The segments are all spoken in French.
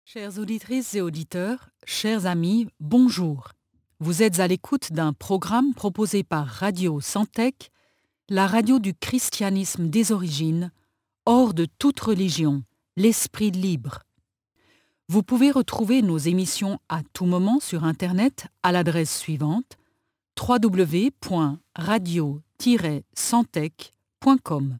Chères auditrices et auditeurs, chers amis, bonjour. Vous êtes à l'écoute d'un programme proposé par Radio Santec, la radio du christianisme des origines, hors de toute religion, l'esprit libre. Vous pouvez retrouver nos émissions à tout moment sur Internet à l'adresse suivante www.radio-santec.com.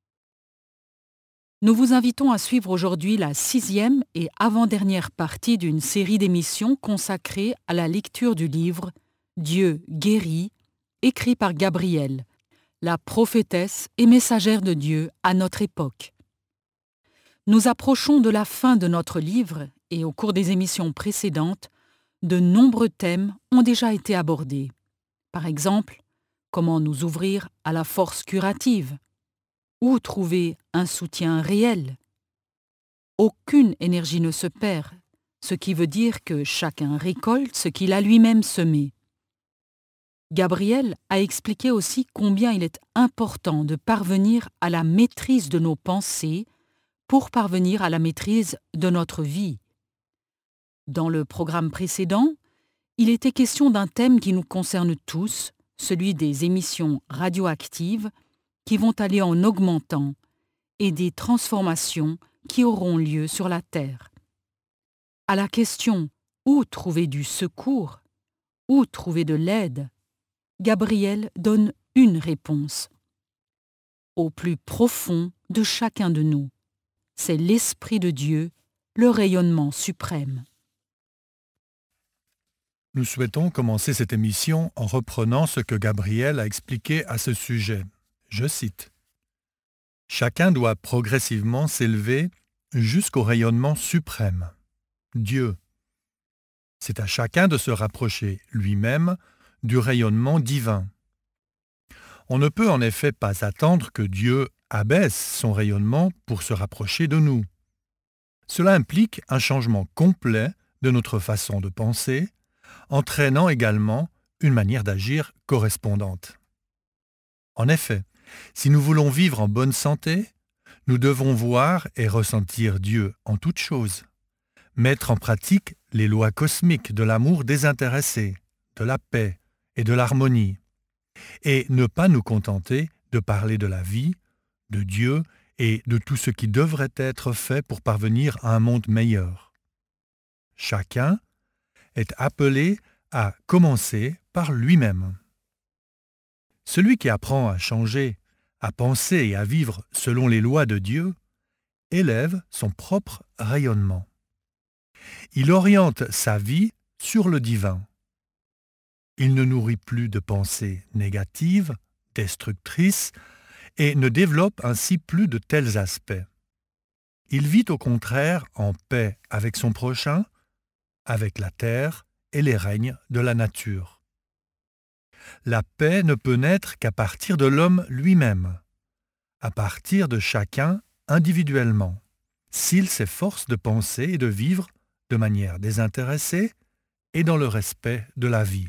Nous vous invitons à suivre aujourd'hui la 6e et avant-dernière partie d'une série d'émissions consacrée à la lecture du livre Dieu guérit, écrit par Gabrielle, la prophétesse et messagère de Dieu à notre époque. Nous approchons de la fin de notre livre et au cours des émissions précédentes, de nombreux thèmes ont déjà été abordés. Par exemple, comment nous ouvrir à la force curative? Où trouver un soutien réel? Aucune énergie ne se perd, ce qui veut dire que chacun récolte ce qu'il a lui-même semé. Gabriel a expliqué aussi combien il est important de parvenir à la maîtrise de nos pensées pour parvenir à la maîtrise de notre vie. Dans le programme précédent, il était question d'un thème qui nous concerne tous, celui des émissions radioactives qui vont aller en augmentant et des transformations qui auront lieu sur la Terre. À la question « Où trouver du secours ? Où trouver de l'aide ?», Gabriel donne une réponse. Au plus profond de chacun de nous, c'est l'Esprit de Dieu, le rayonnement suprême. Nous souhaitons commencer cette émission en reprenant ce que Gabriel a expliqué à ce sujet. Je cite. « Chacun doit progressivement s'élever jusqu'au rayonnement suprême, Dieu. C'est à chacun de se rapprocher lui-même du rayonnement divin. On ne peut en effet pas attendre que Dieu abaisse son rayonnement pour se rapprocher de nous. Cela implique un changement complet de notre façon de penser, entraînant également une manière d'agir correspondante. En effet, si nous voulons vivre en bonne santé, nous devons voir et ressentir Dieu en toutes choses, mettre en pratique les lois cosmiques de l'amour désintéressé, de la paix et de l'harmonie, et ne pas nous contenter de parler de la vie, de Dieu et de tout ce qui devrait être fait pour parvenir à un monde meilleur. Chacun est appelé à commencer par lui-même. Celui qui apprend à changer, à penser et à vivre selon les lois de Dieu, élève son propre rayonnement. Il oriente sa vie sur le divin. Il ne nourrit plus de pensées négatives, destructrices, et ne développe ainsi plus de tels aspects. Il vit au contraire en paix avec son prochain, avec la terre et les règnes de la nature. La paix ne peut naître qu'à partir de l'homme lui-même, à partir de chacun individuellement, s'il s'efforce de penser et de vivre de manière désintéressée et dans le respect de la vie.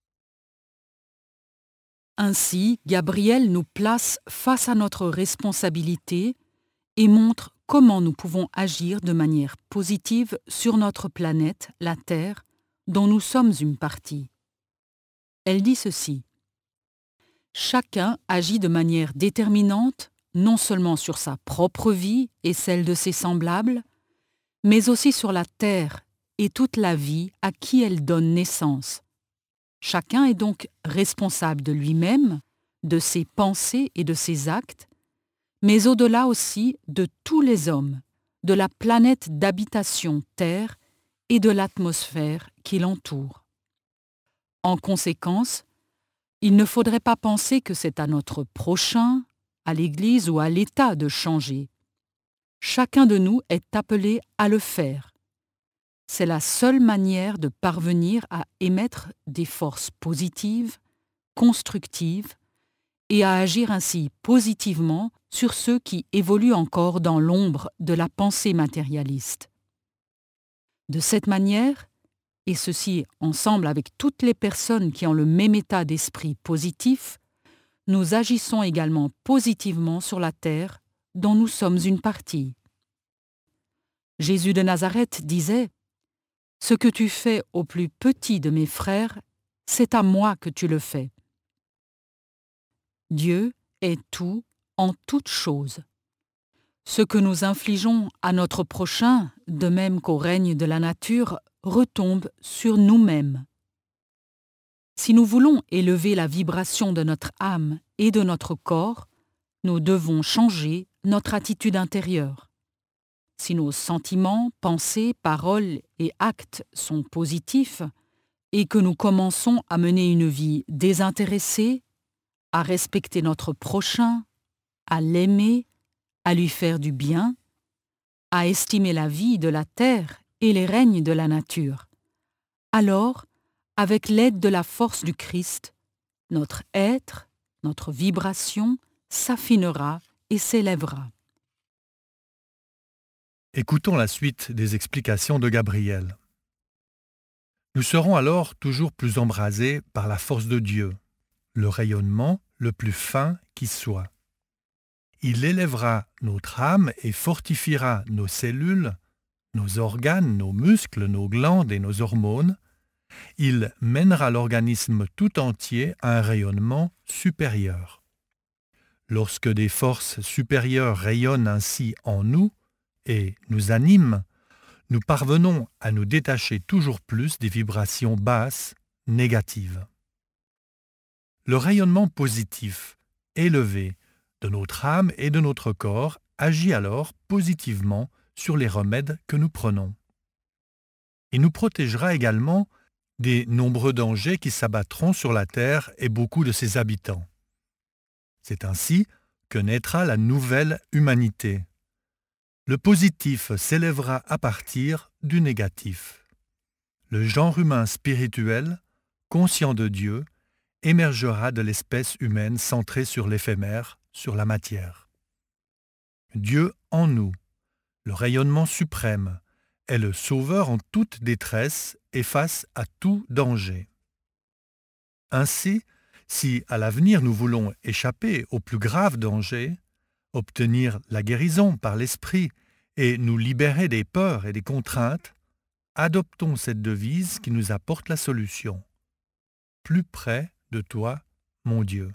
Ainsi, Gabriel nous place face à notre responsabilité et montre comment nous pouvons agir de manière positive sur notre planète, la Terre, dont nous sommes une partie. Elle dit ceci. Chacun agit de manière déterminante, non seulement sur sa propre vie et celle de ses semblables, mais aussi sur la Terre et toute la vie à qui elle donne naissance. Chacun est donc responsable de lui-même, de ses pensées et de ses actes, mais au-delà aussi de tous les hommes, de la planète d'habitation Terre et de l'atmosphère qui l'entoure. En conséquence, il ne faudrait pas penser que c'est à notre prochain, à l'Église ou à l'État de changer. Chacun de nous est appelé à le faire. C'est la seule manière de parvenir à émettre des forces positives, constructives, et à agir ainsi positivement sur ceux qui évoluent encore dans l'ombre de la pensée matérialiste. De cette manière, et ceci ensemble avec toutes les personnes qui ont le même état d'esprit positif, nous agissons également positivement sur la Terre dont nous sommes une partie. Jésus de Nazareth disait « Ce que tu fais au plus petit de mes frères, c'est à moi que tu le fais. » Dieu est tout en toutes choses. Ce que nous infligeons à notre prochain, de même qu'au règne de la nature, retombe sur nous-mêmes. Si nous voulons élever la vibration de notre âme et de notre corps, nous devons changer notre attitude intérieure. Si nos sentiments, pensées, paroles et actes sont positifs et que nous commençons à mener une vie désintéressée, à respecter notre prochain, à l'aimer, à lui faire du bien, à estimer la vie de la terre et les règnes de la nature, alors, avec l'aide de la force du Christ, notre être, notre vibration s'affinera et s'élèvera. Écoutons la suite des explications de Gabriel. Nous serons alors toujours plus embrasés par la force de Dieu, le rayonnement le plus fin qui soit. Il élèvera notre âme et fortifiera nos cellules, nos organes, nos muscles, nos glandes et nos hormones. Il mènera l'organisme tout entier à un rayonnement supérieur. Lorsque des forces supérieures rayonnent ainsi en nous et nous animent, nous parvenons à nous détacher toujours plus des vibrations basses, négatives. Le rayonnement positif, élevé, de notre âme et de notre corps agit alors positivement sur les remèdes que nous prenons. Il nous protégera également des nombreux dangers qui s'abattront sur la Terre et beaucoup de ses habitants. C'est ainsi que naîtra la nouvelle humanité. Le positif s'élèvera à partir du négatif. Le genre humain spirituel, conscient de Dieu, émergera de l'espèce humaine centrée sur l'éphémère, sur la matière. Dieu en nous, le rayonnement suprême, est le sauveur en toute détresse et face à tout danger. Ainsi, si à l'avenir nous voulons échapper aux plus graves dangers, obtenir la guérison par l'esprit et nous libérer des peurs et des contraintes, adoptons cette devise qui nous apporte la solution. Plus près de toi, mon Dieu.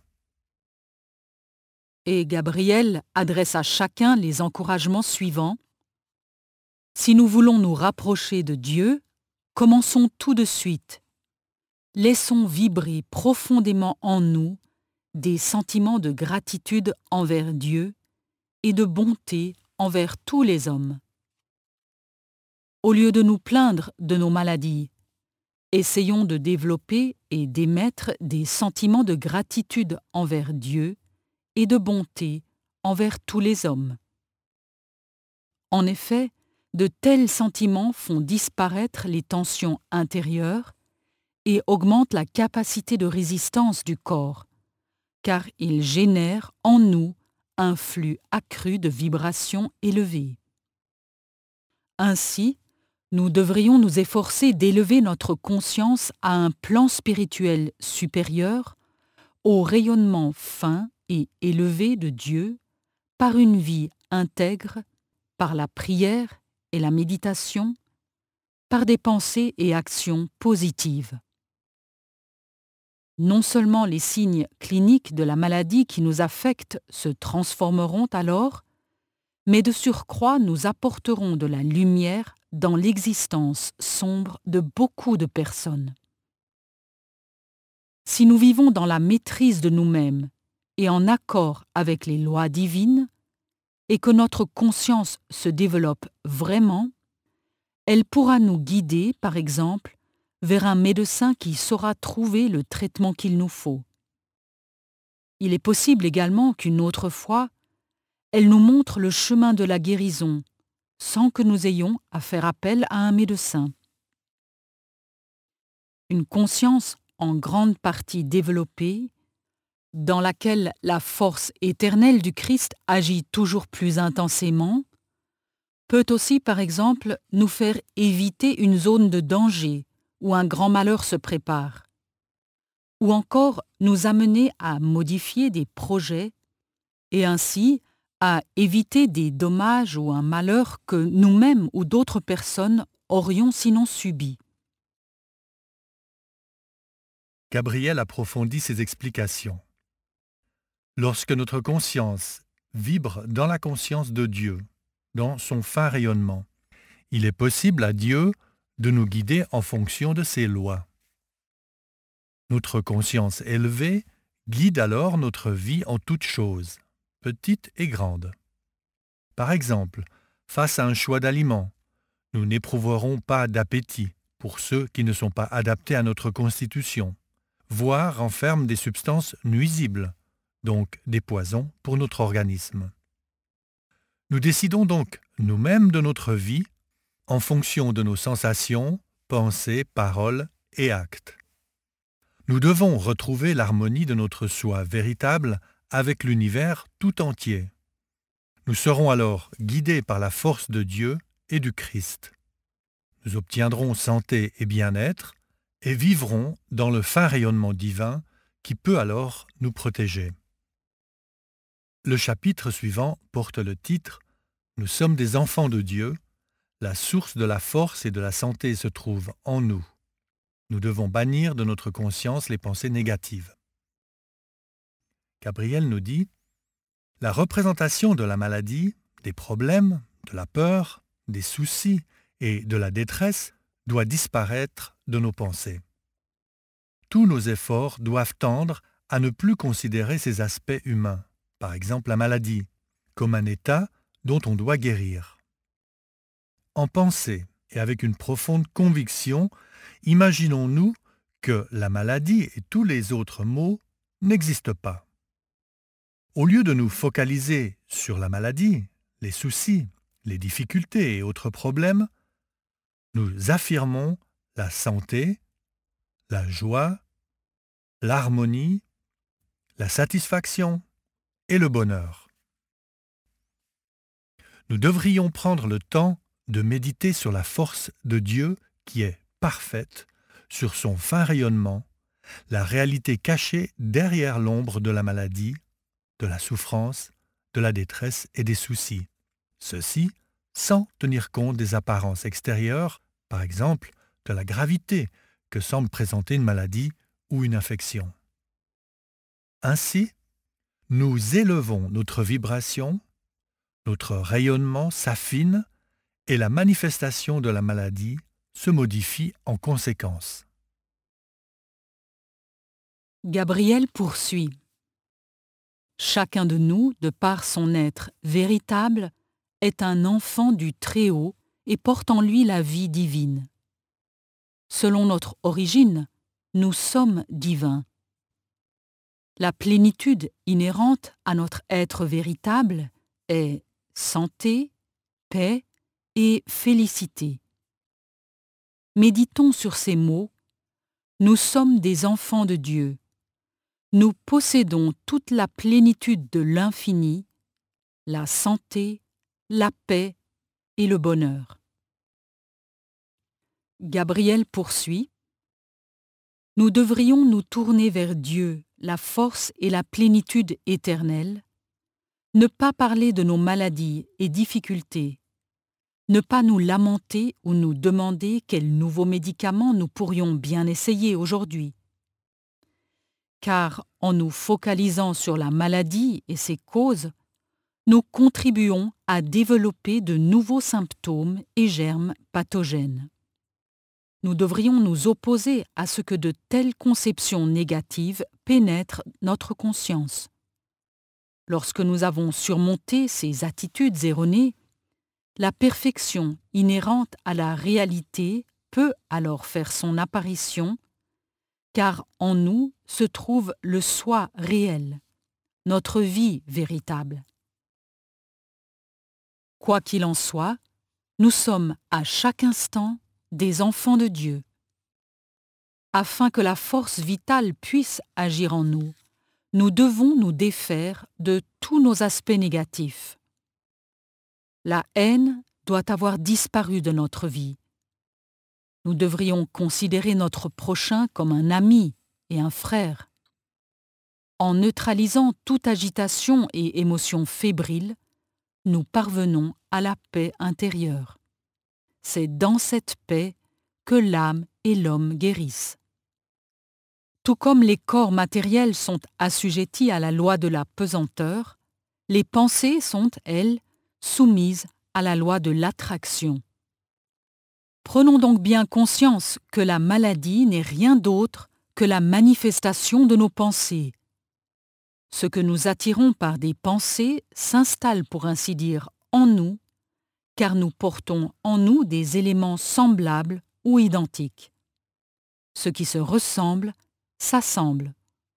Et Gabriel adresse à chacun les encouragements suivants. Si nous voulons nous rapprocher de Dieu, commençons tout de suite. Laissons vibrer profondément en nous des sentiments de gratitude envers Dieu et de bonté envers tous les hommes. Au lieu de nous plaindre de nos maladies, essayons de développer et d'émettre des sentiments de gratitude envers Dieu et de bonté envers tous les hommes. En effet, de tels sentiments font disparaître les tensions intérieures et augmentent la capacité de résistance du corps, car ils génèrent en nous un flux accru de vibrations élevées. Ainsi, nous devrions nous efforcer d'élever notre conscience à un plan spirituel supérieur, au rayonnement fin et élevé de Dieu, par une vie intègre, par la prière et la méditation, par des pensées et actions positives. Non seulement les signes cliniques de la maladie qui nous affectent se transformeront alors, mais de surcroît nous apporterons de la lumière dans l'existence sombre de beaucoup de personnes. Si nous vivons dans la maîtrise de nous-mêmes et en accord avec les lois divines, et que notre conscience se développe vraiment, elle pourra nous guider, par exemple, vers un médecin qui saura trouver le traitement qu'il nous faut. Il est possible également qu'une autre fois, elle nous montre le chemin de la guérison, sans que nous ayons à faire appel à un médecin. Une conscience en grande partie développée, dans laquelle la force éternelle du Christ agit toujours plus intensément, peut aussi, par exemple, nous faire éviter une zone de danger où un grand malheur se prépare, ou encore nous amener à modifier des projets et ainsi à éviter des dommages ou un malheur que nous-mêmes ou d'autres personnes aurions sinon subis. Gabriel approfondit ses explications. Lorsque notre conscience vibre dans la conscience de Dieu, dans son fin rayonnement, il est possible à Dieu de nous guider en fonction de ses lois. Notre conscience élevée guide alors notre vie en toutes choses, petites et grandes. Par exemple, face à un choix d'aliments, nous n'éprouverons pas d'appétit pour ceux qui ne sont pas adaptés à notre constitution, voire renferment des substances nuisibles, donc des poisons pour notre organisme. Nous décidons donc nous-mêmes de notre vie en fonction de nos sensations, pensées, paroles et actes. Nous devons retrouver l'harmonie de notre soi véritable avec l'univers tout entier. Nous serons alors guidés par la force de Dieu et du Christ. Nous obtiendrons santé et bien-être et vivrons dans le fin rayonnement divin qui peut alors nous protéger. Le chapitre suivant porte le titre « Nous sommes des enfants de Dieu, la source de la force et de la santé se trouve en nous. Nous devons bannir de notre conscience les pensées négatives. » Gabriel nous dit « La représentation de la maladie, des problèmes, de la peur, des soucis et de la détresse doit disparaître de nos pensées. Tous nos efforts doivent tendre à ne plus considérer ces aspects humains, par exemple la maladie, comme un état dont on doit guérir. En pensée et avec une profonde conviction, imaginons-nous que la maladie et tous les autres maux n'existent pas. Au lieu de nous focaliser sur la maladie, les soucis, les difficultés et autres problèmes, nous affirmons la santé, la joie, l'harmonie, la satisfaction et le bonheur. Nous devrions prendre le temps de méditer sur la force de Dieu qui est parfaite, sur son fin rayonnement, la réalité cachée derrière l'ombre de la maladie, de la souffrance, de la détresse et des soucis. Ceci sans tenir compte des apparences extérieures, par exemple de la gravité que semble présenter une maladie ou une infection. Ainsi, nous élevons notre vibration, notre rayonnement s'affine et la manifestation de la maladie se modifie en conséquence. Gabriel poursuit. Chacun de nous, de par son être véritable, est un enfant du Très-Haut et porte en lui la vie divine. Selon notre origine, nous sommes divins. La plénitude inhérente à notre être véritable est santé, paix et félicité. Méditons sur ces mots. Nous sommes des enfants de Dieu. Nous possédons toute la plénitude de l'infini, la santé, la paix et le bonheur. Gabriel poursuit. Nous devrions nous tourner vers Dieu, la force et la plénitude éternelle, ne pas parler de nos maladies et difficultés, ne pas nous lamenter ou nous demander quels nouveaux médicaments nous pourrions bien essayer aujourd'hui. Car en nous focalisant sur la maladie et ses causes, nous contribuons à développer de nouveaux symptômes et germes pathogènes. Nous devrions nous opposer à ce que de telles conceptions négatives pénètrent notre conscience. Lorsque nous avons surmonté ces attitudes erronées, la perfection inhérente à la réalité peut alors faire son apparition, car en nous se trouve le soi réel, notre vie véritable. Quoi qu'il en soit, nous sommes à chaque instant des enfants de Dieu. Afin que la force vitale puisse agir en nous, nous devons nous défaire de tous nos aspects négatifs. La haine doit avoir disparu de notre vie. Nous devrions considérer notre prochain comme un ami et un frère. En neutralisant toute agitation et émotion fébrile, nous parvenons à la paix intérieure. C'est dans cette paix que l'âme et l'homme guérissent. Tout comme les corps matériels sont assujettis à la loi de la pesanteur, les pensées sont, elles, soumises à la loi de l'attraction. Prenons donc bien conscience que la maladie n'est rien d'autre que la manifestation de nos pensées. Ce que nous attirons par des pensées s'installe pour ainsi dire en nous, car nous portons en nous des éléments semblables ou identiques. Ce qui se ressemble s'assemble.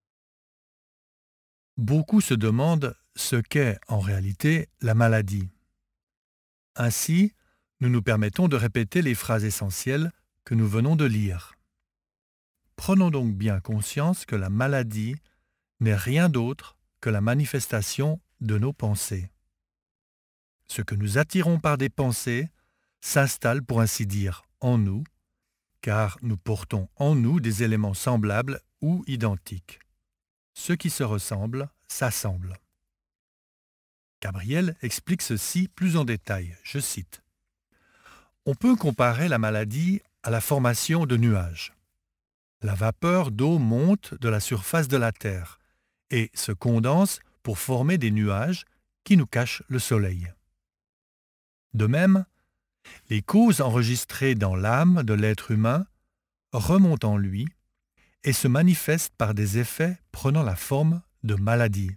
Beaucoup se demandent ce qu'est en réalité la maladie. Ainsi, nous nous permettons de répéter les phrases essentielles que nous venons de lire. Prenons donc bien conscience que la maladie n'est rien d'autre que la manifestation de nos pensées. Ce que nous attirons par des pensées s'installe pour ainsi dire en nous, car nous portons en nous des éléments semblables ou identiques. Ce qui se ressemble s'assemble. Gabriel explique ceci plus en détail, je cite. On peut comparer la maladie à la formation de nuages. La vapeur d'eau monte de la surface de la Terre et se condense pour former des nuages qui nous cachent le soleil. De même, les causes enregistrées dans l'âme de l'être humain remontent en lui et se manifestent par des effets prenant la forme de maladies.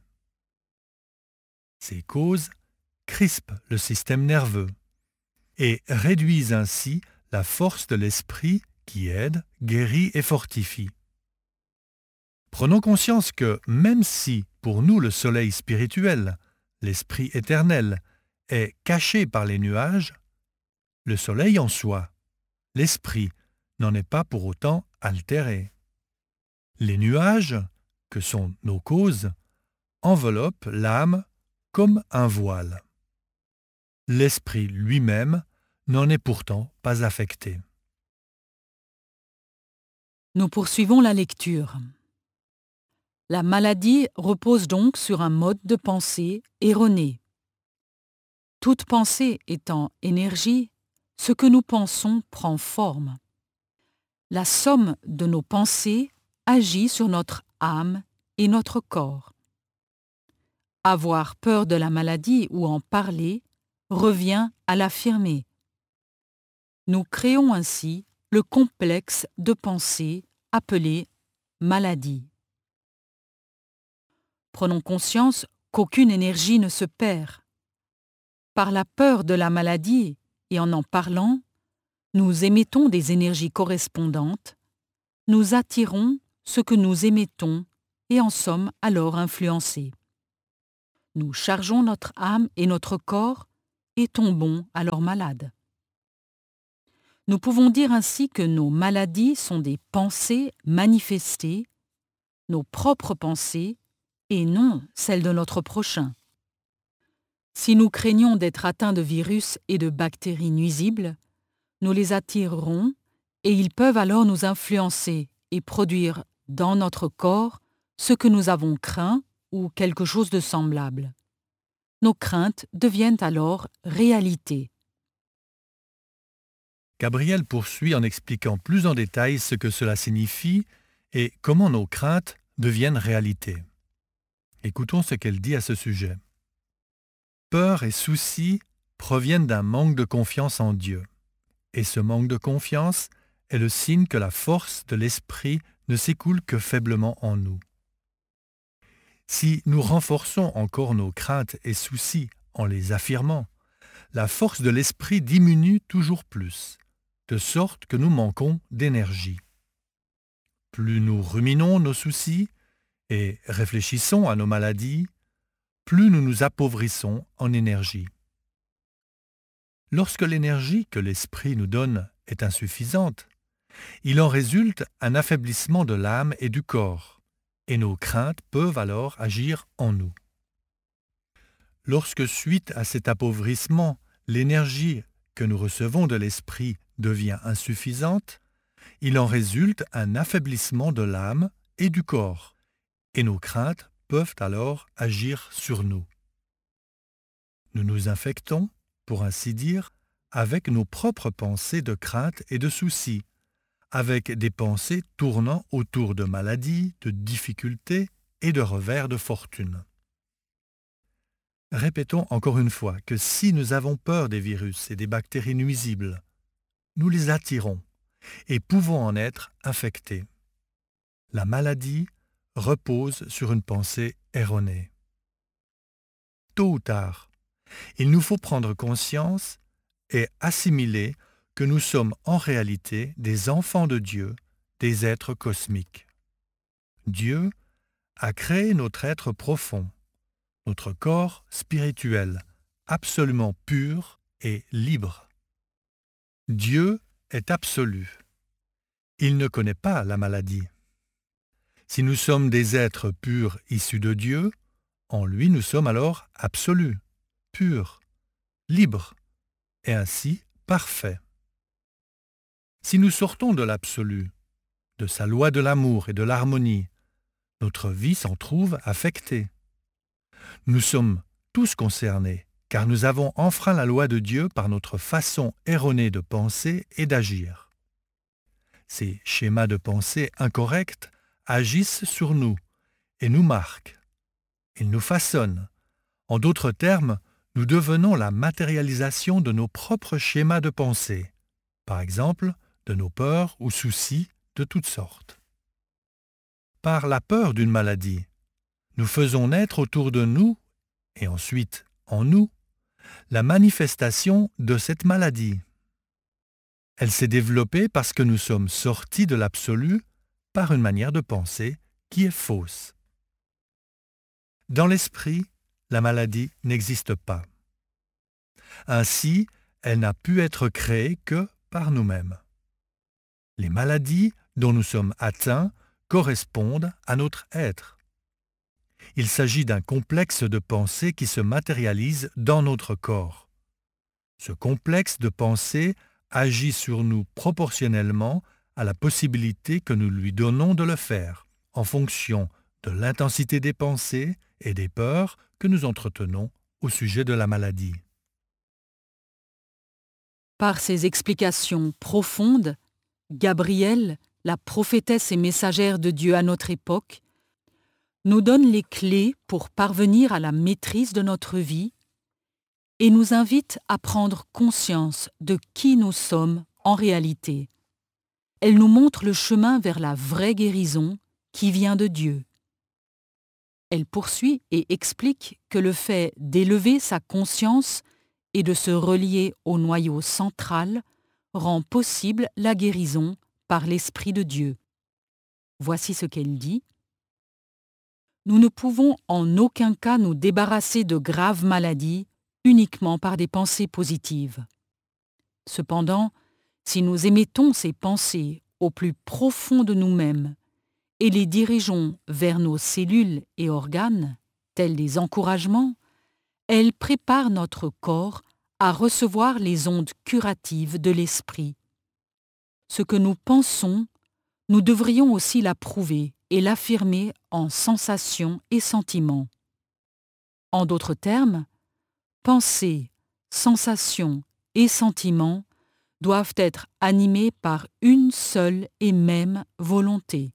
Ces causes crispent le système nerveux et réduisent ainsi la force de l'esprit qui aide, guérit et fortifie. Prenons conscience que même si, pour nous, le soleil spirituel, l'esprit éternel, est caché par les nuages, le soleil en soi, l'esprit, n'en est pas pour autant altéré. Les nuages, que sont nos causes, enveloppent l'âme comme un voile. L'esprit lui-même n'en est pourtant pas affecté. Nous poursuivons la lecture. La maladie repose donc sur un mode de pensée erroné. Toute pensée étant énergie, ce que nous pensons prend forme. La somme de nos pensées agit sur notre âme et notre corps. Avoir peur de la maladie ou en parler revient à l'affirmer. Nous créons ainsi le complexe de pensée appelé maladie. Prenons conscience qu'aucune énergie ne se perd. Par la peur de la maladie et en parlant, nous émettons des énergies correspondantes, nous attirons ce que nous émettons et en sommes alors influencés. Nous chargeons notre âme et notre corps et tombons alors malades. Nous pouvons dire ainsi que nos maladies sont des pensées manifestées, nos propres pensées, et non celles de notre prochain. Si nous craignons d'être atteints de virus et de bactéries nuisibles, nous les attirerons et ils peuvent alors nous influencer et produire dans notre corps ce que nous avons craint ou quelque chose de semblable. Nos craintes deviennent alors réalité. Gabriel poursuit en expliquant plus en détail ce que cela signifie et comment nos craintes deviennent réalité. Écoutons ce qu'elle dit à ce sujet. Peur et soucis proviennent d'un manque de confiance en Dieu. Et ce manque de confiance est le signe que la force de l'esprit ne s'écoule que faiblement en nous. Si nous renforçons encore nos craintes et soucis en les affirmant, la force de l'esprit diminue toujours plus, de sorte que nous manquons d'énergie. Plus nous ruminons nos soucis et réfléchissons à nos maladies, plus nous nous appauvrissons en énergie. Lorsque l'énergie que l'esprit nous donne est insuffisante, il en résulte un affaiblissement de l'âme et du corps, et nos craintes peuvent alors agir en nous. Lorsque, suite à cet appauvrissement, l'énergie que nous recevons de l'esprit devient insuffisante, il en résulte un affaiblissement de l'âme et du corps, et nos craintes peuvent alors agir sur nous. Nous nous infectons, pour ainsi dire, avec nos propres pensées de crainte et de soucis, avec des pensées tournant autour de maladies, de difficultés et de revers de fortune. Répétons encore une fois que si nous avons peur des virus et des bactéries nuisibles, nous les attirons et pouvons en être infectés. La maladie repose sur une pensée erronée. Tôt ou tard, il nous faut prendre conscience et assimiler que nous sommes en réalité des enfants de Dieu, des êtres cosmiques. Dieu a créé notre être profond, notre corps spirituel, absolument pur et libre. Dieu est absolu. Il ne connaît pas la maladie. Si nous sommes des êtres purs issus de Dieu, en lui nous sommes alors absolus, purs, libres, et ainsi parfaits. Si nous sortons de l'absolu, de sa loi de l'amour et de l'harmonie, notre vie s'en trouve affectée. Nous sommes tous concernés, car nous avons enfreint la loi de Dieu par notre façon erronée de penser et d'agir. Ces schémas de pensée incorrects agissent sur nous et nous marquent. Ils nous façonnent. En d'autres termes, nous devenons la matérialisation de nos propres schémas de pensée, par exemple de nos peurs ou soucis de toutes sortes. Par la peur d'une maladie, nous faisons naître autour de nous, et ensuite en nous, la manifestation de cette maladie. Elle s'est développée parce que nous sommes sortis de l'absolu par une manière de penser qui est fausse. Dans l'esprit, la maladie n'existe pas. Ainsi, elle n'a pu être créée que par nous-mêmes. Les maladies dont nous sommes atteints correspondent à notre être. Il s'agit d'un complexe de pensée qui se matérialise dans notre corps. Ce complexe de pensée agit sur nous proportionnellement à la possibilité que nous lui donnons de le faire, en fonction de l'intensité des pensées et des peurs que nous entretenons au sujet de la maladie. Par ces explications profondes, Gabrielle, la prophétesse et messagère de Dieu à notre époque, nous donne les clés pour parvenir à la maîtrise de notre vie et nous invite à prendre conscience de qui nous sommes en réalité. Elle nous montre le chemin vers la vraie guérison qui vient de Dieu. Elle poursuit et explique que le fait d'élever sa conscience et de se relier au noyau central rend possible la guérison par l'Esprit de Dieu. Voici ce qu'elle dit. Nous ne pouvons en aucun cas nous débarrasser de graves maladies uniquement par des pensées positives. Cependant, si nous émettons ces pensées au plus profond de nous-mêmes et les dirigeons vers nos cellules et organes, tels des encouragements, elles préparent notre corps à recevoir les ondes curatives de l'esprit. Ce que nous pensons, nous devrions aussi l'approuver et l'affirmer en sensations et sentiments. En d'autres termes, pensées, sensations et sentiments doivent être animés par une seule et même volonté.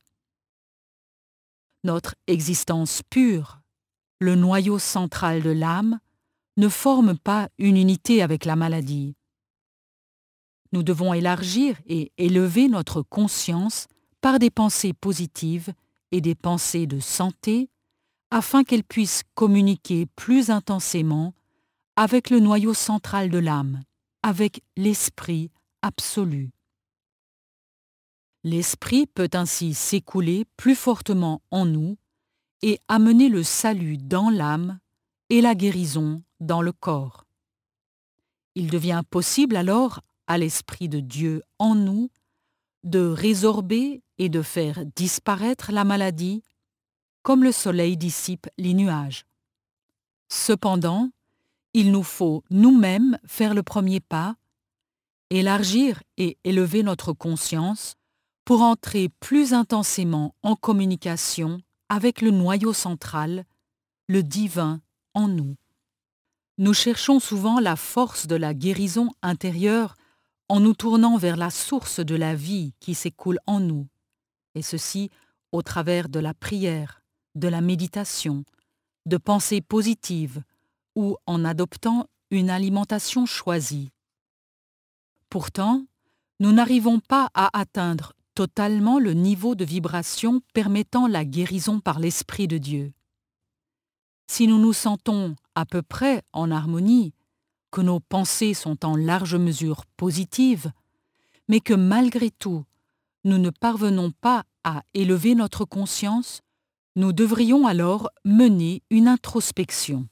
Notre existence pure, le noyau central de l'âme, ne forme pas une unité avec la maladie. Nous devons élargir et élever notre conscience par des pensées positives et des pensées de santé afin qu'elles puissent communiquer plus intensément avec le noyau central de l'âme, avec l'esprit absolu. L'esprit peut ainsi s'écouler plus fortement en nous et amener le salut dans l'âme et la guérison dans le corps. Il devient possible alors à l'Esprit de Dieu en nous de résorber et de faire disparaître la maladie comme le soleil dissipe les nuages. Cependant, il nous faut nous-mêmes faire le premier pas, élargir et élever notre conscience pour entrer plus intensément en communication avec le noyau central, le divin en nous. Nous cherchons souvent la force de la guérison intérieure en nous tournant vers la source de la vie qui s'écoule en nous, et ceci au travers de la prière, de la méditation, de pensées positives ou en adoptant une alimentation choisie. Pourtant, nous n'arrivons pas à atteindre totalement le niveau de vibration permettant la guérison par l'Esprit de Dieu. Si nous nous sentons à peu près en harmonie, que nos pensées sont en large mesure positives, mais que malgré tout, nous ne parvenons pas à élever notre conscience, nous devrions alors mener une introspection.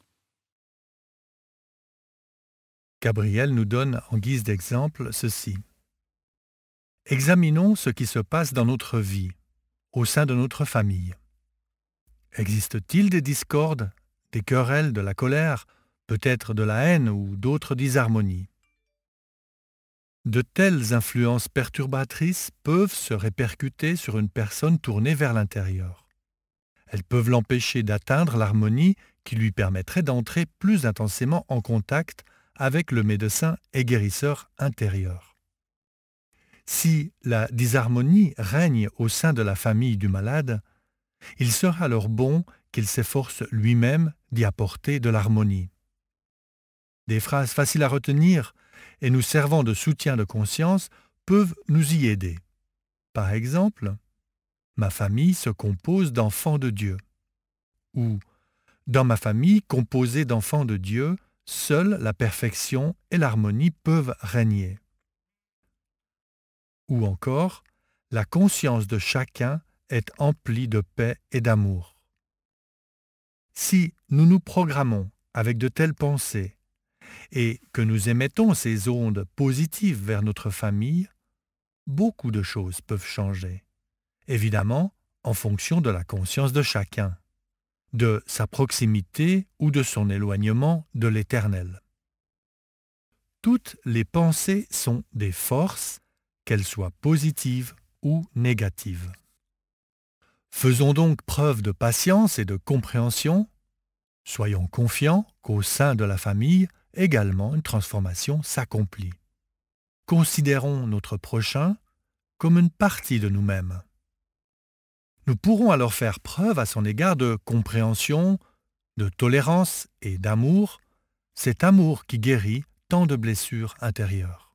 Gabriel nous donne en guise d'exemple ceci. Examinons ce qui se passe dans notre vie, au sein de notre famille. Existe-t-il des discordes, des querelles, de la colère, peut-être de la haine ou d'autres disharmonies? De telles influences perturbatrices peuvent se répercuter sur une personne tournée vers l'intérieur. Elles peuvent l'empêcher d'atteindre l'harmonie qui lui permettrait d'entrer plus intensément en contact avec le médecin et guérisseur intérieur. Si la disharmonie règne au sein de la famille du malade, il sera alors bon qu'il s'efforce lui-même d'y apporter de l'harmonie. Des phrases faciles à retenir et nous servant de soutien de conscience peuvent nous y aider. Par exemple, « Ma famille se compose d'enfants de Dieu » ou « Dans ma famille composée d'enfants de Dieu, seule la perfection et l'harmonie peuvent régner. » Ou encore, la conscience de chacun est emplie de paix et d'amour. Si nous nous programmons avec de telles pensées et que nous émettons ces ondes positives vers notre famille, beaucoup de choses peuvent changer. Évidemment, en fonction de la conscience de chacun, de sa proximité ou de son éloignement de l'Éternel. Toutes les pensées sont des forces, qu'elles soient positives ou négatives. Faisons donc preuve de patience et de compréhension. Soyons confiants qu'au sein de la famille, également une transformation s'accomplit. Considérons notre prochain comme une partie de nous-mêmes. Nous pourrons alors faire preuve à son égard de compréhension, de tolérance et d'amour, cet amour qui guérit tant de blessures intérieures.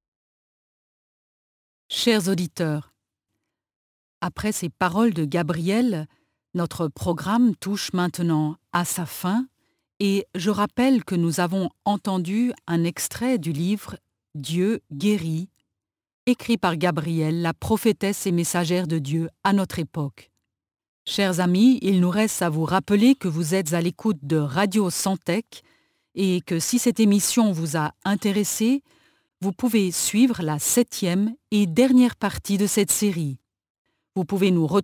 Chers auditeurs, après ces paroles de Gabriel, notre programme touche maintenant à sa fin et je rappelle que nous avons entendu un extrait du livre « Dieu guérit » écrit par Gabriel, la prophétesse et messagère de Dieu à notre époque. Chers amis, il nous reste à vous rappeler que vous êtes à l'écoute de Radio Santec et que si cette émission vous a intéressé, vous pouvez suivre la 7e et dernière partie de cette série. Vous pouvez nous retrouver